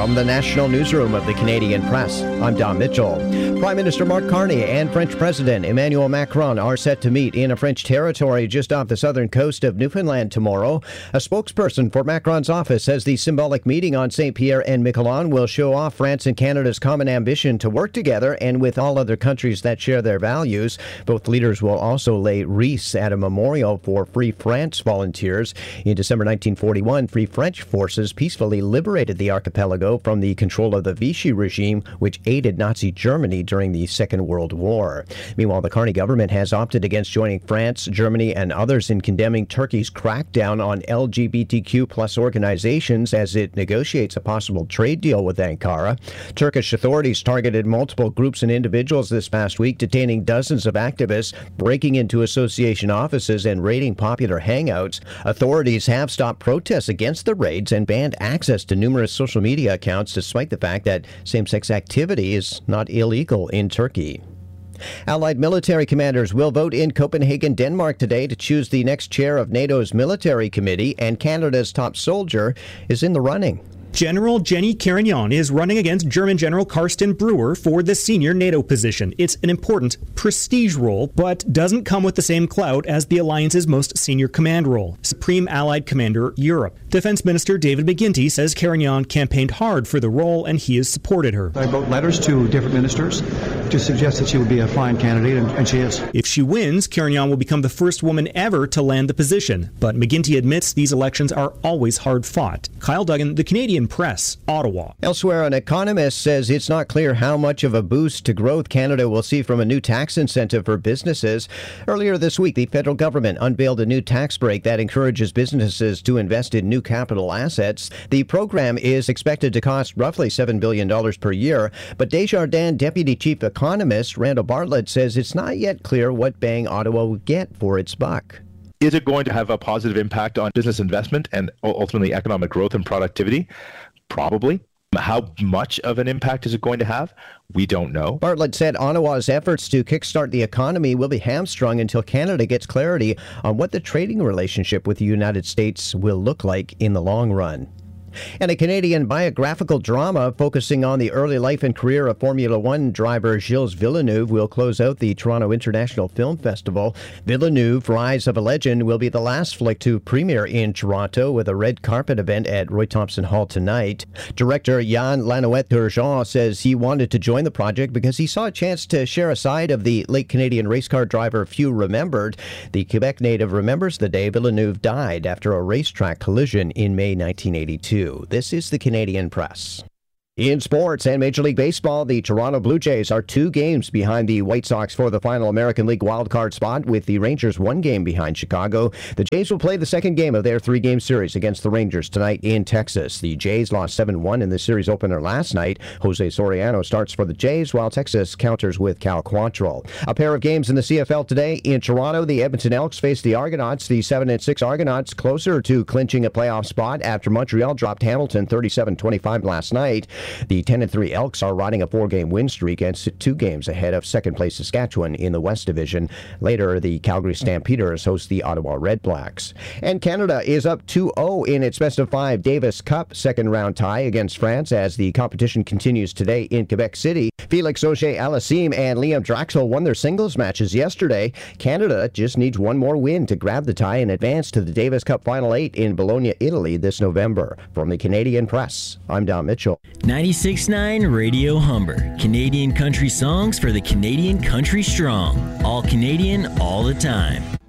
From the National Newsroom of the Canadian Press, I'm Don Mitchell. Prime Minister Mark Carney and French President Emmanuel Macron are set to meet in a French territory just off the southern coast of Newfoundland tomorrow. A spokesperson for Macron's office says the symbolic meeting on St. Pierre and Miquelon will show off France and Canada's common ambition to work together and with all other countries that share their values. Both leaders will also lay wreaths at a memorial for Free France volunteers. In December 1941, Free French forces peacefully liberated the archipelago from the control of the Vichy regime, which aided Nazi Germany during the Second World War. Meanwhile, the Carney government has opted against joining France, Germany, and others in condemning Turkey's crackdown on LGBTQ plus organizations as it negotiates a possible trade deal with Ankara. Turkish authorities targeted multiple groups and individuals this past week, detaining dozens of activists, breaking into association offices, and raiding popular hangouts. Authorities have stopped protests against the raids and banned access to numerous social media accounts, despite the fact that same-sex activity is not illegal in Turkey. Allied military commanders will vote in Copenhagen, Denmark today to choose the next chair of NATO's military committee, and Canada's top soldier is in the running. General Jenny Carignan is running against German General Carsten Brewer for the senior NATO position. It's an important prestige role, but doesn't come with the same clout as the alliance's most senior command role, Supreme Allied Commander Europe. Defense Minister David McGuinty says Carignan campaigned hard for the role, and he has supported her. I wrote letters to different ministers to suggest that she would be a fine candidate, and she is. If she wins, Carignan will become the first woman ever to land the position. But McGuinty admits these elections are always hard fought. Kyle Duggan, The Canadian Press, Ottawa. Elsewhere, an economist says it's not clear how much of a boost to growth Canada will see from a new tax incentive for businesses. Earlier this week, the federal government unveiled a new tax break that encourages businesses to invest in new capital assets. The program is expected to cost roughly $7 billion per year, but Desjardins Deputy Chief Economist Randall Bartlett says it's not yet clear what bang Ottawa will get for its buck. Is it going to have a positive impact on business investment and ultimately economic growth and productivity? Probably. How much of an impact is it going to have? We don't know. Bartlett said Ottawa's efforts to kickstart the economy will be hamstrung until Canada gets clarity on what the trading relationship with the United States will look like in the long run. And a Canadian biographical drama focusing on the early life and career of Formula One driver Gilles Villeneuve will close out the Toronto International Film Festival. Villeneuve, Rise of a Legend, will be the last flick to premiere in Toronto with a red carpet event at Roy Thompson Hall tonight. Director Yann Lanouette-Turgeon says he wanted to join the project because he saw a chance to share a side of the late Canadian race car driver few remembered. The Quebec native remembers the day Villeneuve died after a racetrack collision in May 1982. This is the Canadian Press. In sports and Major League Baseball, the Toronto Blue Jays are 2 games behind the White Sox for the final American League wildcard spot, with the Rangers 1 game behind Chicago. The Jays will play the second game of their 3-game series against the Rangers tonight in Texas. The Jays lost 7-1 in the series opener last night. Jose Soriano starts for the Jays, while Texas counters with Cal Quantrill. A pair of games in the CFL today. In Toronto, the Edmonton Elks face the Argonauts. The 7-6 Argonauts closer to clinching a playoff spot after Montreal dropped Hamilton 37-25 last night. The 10-3 Elks are riding a 4-game win streak and 2 games ahead of second-place Saskatchewan in the West Division. Later, the Calgary Stampeders host the Ottawa Red Blacks. And Canada is up 2-0 in its best-of-5 Davis Cup second-round tie against France as the competition continues today in Quebec City. Felix Auger-Aliassime and Liam Draxl won their singles matches yesterday. Canada just needs one more win to grab the tie and advance to the Davis Cup Final 8 in Bologna, Italy this November. From the Canadian Press, I'm Don Mitchell. 96.9 Radio Humber. Canadian country songs for the Canadian country strong. All Canadian, all the time.